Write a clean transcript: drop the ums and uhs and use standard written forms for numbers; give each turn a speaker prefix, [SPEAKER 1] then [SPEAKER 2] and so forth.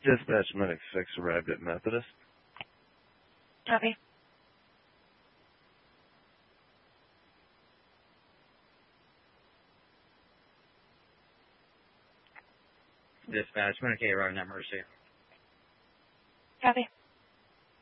[SPEAKER 1] Dispatch Medic 6 arrived at Methodist.
[SPEAKER 2] Copy.
[SPEAKER 3] Dispatch Medic 8 arriving at Mercy.
[SPEAKER 2] Copy.